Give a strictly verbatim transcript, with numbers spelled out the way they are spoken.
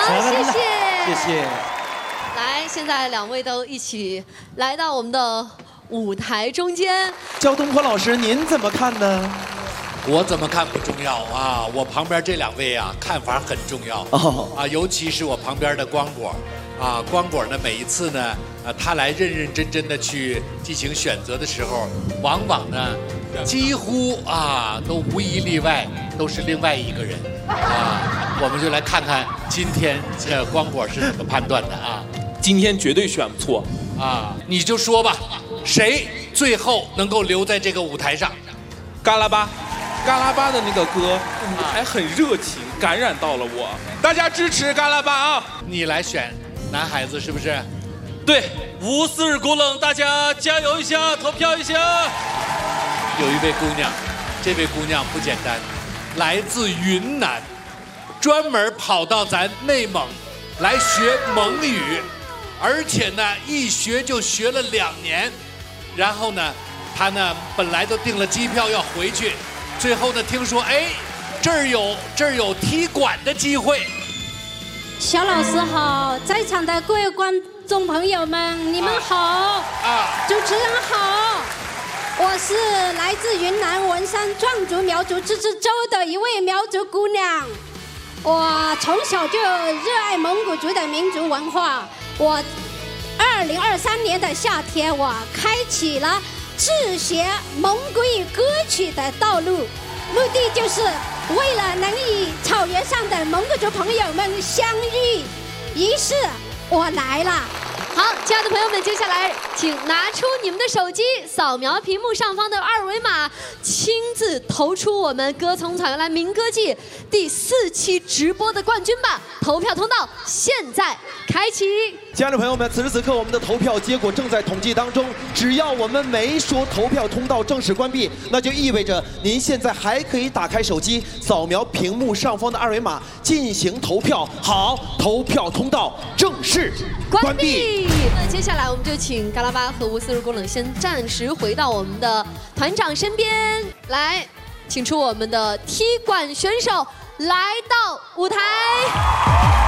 谢谢， 谢谢。 来，现在两位都一起来到我们的舞台中间。 焦东坡老师，您怎么看呢？ 我怎么看不重要啊，我旁边这两位啊，看法很重要哦啊，尤其是我旁边的光果，啊，光果呢，每一次呢，啊，他来认认真真的去进行选择的时候，往往呢，几乎啊，都无一例外都是另外一个人啊，我们就来看看今天这光果是怎么判断的啊。 今天绝对选不错啊，你就说吧，谁最后能够留在这个舞台上？ 嘎啦巴。嘎啦巴的那个歌还很热情，感染到了我。大家支持嘎啦巴啊！ 你来选男孩子是不是？ 对，无四日孤冷，大家加油一下，投票一下。 有一位姑娘，这位姑娘不简单，来自云南，专门跑到咱内蒙来学蒙语，而且呢，一学就学了两年。然后呢，她呢本来都订了机票要回去。最后呢，听说哎，这儿有这儿有踢馆的机会。 小老师好，在场的各位观众朋友们，你们好。啊，啊主持人好，我是来自云南文山壮族苗族自治州的一位苗族姑娘。我从小就热爱蒙古族的民族文化。我二零二三年的夏天，我开启了自学蒙古语歌曲的道路，目的就是为了能与草原上的蒙古族朋友们相遇，于是我来了。 好，亲爱的朋友们，接下来请拿出你们的手机，扫描屏幕上方的二维码，亲自投出我们歌从草原来民歌季第四期直播的冠军吧！投票通道现在开启。 亲爱的朋友们，此时此刻我们的投票结果正在统计当中。只要我们没说投票通道正式关闭，那就意味着您现在还可以打开手机，扫描屏幕上方的二维码进行投票。好，投票通道正式关闭。 那接下来我们就请嘎啦巴和无四日孤冷先暂时回到我们的团长身边来，请出我们的踢馆选手来到舞台。